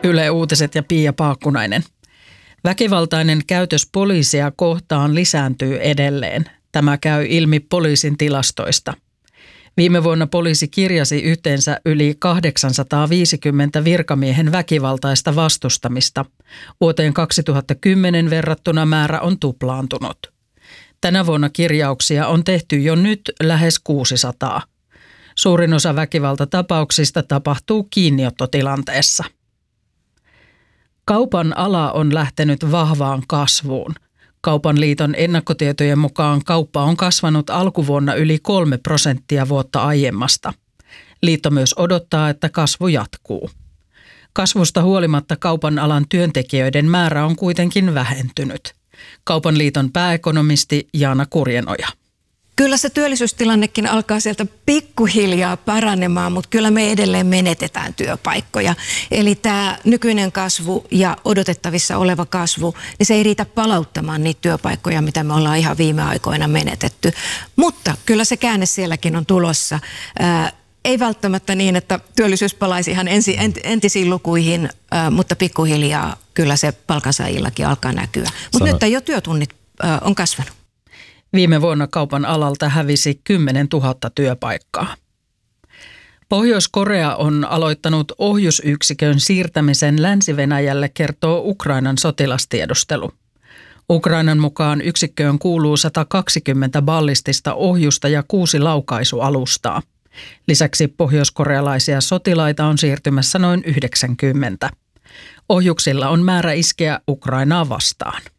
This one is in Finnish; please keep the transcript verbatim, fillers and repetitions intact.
Yle Uutiset ja Pia Paakkunainen. Väkivaltainen käytös poliisia kohtaan lisääntyy edelleen. Tämä käy ilmi poliisin tilastoista. Viime vuonna poliisi kirjasi yhteensä yli kahdeksansataaviisikymmentä virkamiehen väkivaltaista vastustamista. Vuoteen kaksituhattakymmenen verrattuna määrä on tuplaantunut. Tänä vuonna kirjauksia on tehty jo nyt lähes kuusisataa. Suurin osa väkivaltatapauksista tapahtuu kiinniottotilanteessa. Kaupan ala on lähtenyt vahvaan kasvuun. Kaupan liiton ennakkotietojen mukaan kauppa on kasvanut alkuvuonna yli kolme prosenttia vuotta aiemmasta. Liitto myös odottaa, että kasvu jatkuu. Kasvusta huolimatta kaupan alan työntekijöiden määrä on kuitenkin vähentynyt. Kaupan liiton pääekonomisti Jaana Kurjenoja. Kyllä se työllisyystilannekin alkaa sieltä pikkuhiljaa paranemaan, mutta kyllä me edelleen menetetään työpaikkoja. Eli tämä nykyinen kasvu ja odotettavissa oleva kasvu, niin se ei riitä palauttamaan niitä työpaikkoja, mitä me ollaan ihan viime aikoina menetetty. Mutta kyllä se käänne sielläkin on tulossa. Ää, ei välttämättä niin, että työllisyys palaisi ihan ensi, ent, entisiin lukuihin, ää, mutta pikkuhiljaa kyllä se palkansaajillakin alkaa näkyä. Mutta nyt jo työtunnit ää, on kasvanut. Viime vuonna kaupan alalta hävisi kymmenen tuhatta työpaikkaa. Pohjois-Korea on aloittanut ohjusyksikön siirtämisen Länsi-Venäjälle, kertoo Ukrainan sotilastiedustelu. Ukrainan mukaan yksikköön kuuluu sata kaksikymmentä ballistista ohjusta ja kuusi laukaisualustaa. Lisäksi pohjoiskorealaisia sotilaita on siirtymässä noin yhdeksänkymmentä. Ohjuksilla on määrä iskeä Ukrainaa vastaan.